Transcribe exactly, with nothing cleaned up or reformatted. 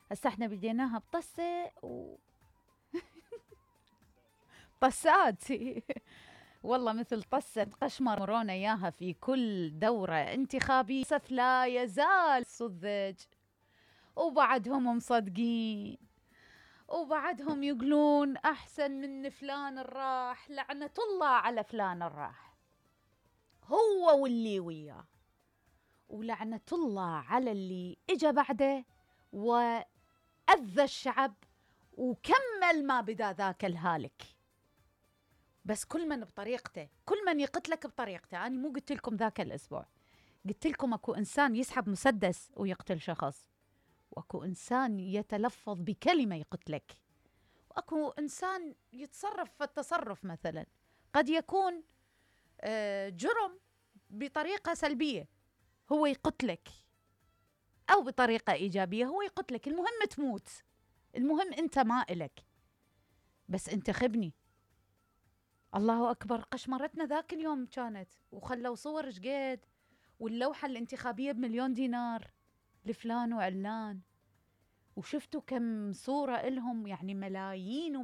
هسه احنا بديناها بطسة و طسات. والله مثل طسة قشمر مرونا إياها في كل دورة انتخابية، للأسف لا يزال صدق، وبعدهم مصدقين، وبعدهم يقولون أحسن من فلان الراح، لعنة الله على فلان الراح، هو واللي وياه، ولعنة الله على اللي إجا بعده وأذى الشعب وكمل ما بدا ذاك الهالك. بس كل من بطريقته، كل من يقتلك بطريقته. أنا مو قلت لكم ذاك الأسبوع، قلت لكم أكو إنسان يسحب مسدس ويقتل شخص، وأكو إنسان يتلفظ بكلمة يقتلك، وأكو إنسان يتصرف في التصرف، مثلا قد يكون آه، جرم بطريقة سلبية هو يقتلك، أو بطريقة إيجابية هو يقتلك، المهم تموت، المهم أنت ما إلك. بس انتخبني. الله أكبر، قشمرتنا ذاك اليوم كانت، وخلوا صور شقد، واللوحة الانتخابية بمليون دينار لفلان وعلان، وشفتوا كم صورة إلهم، يعني ملايين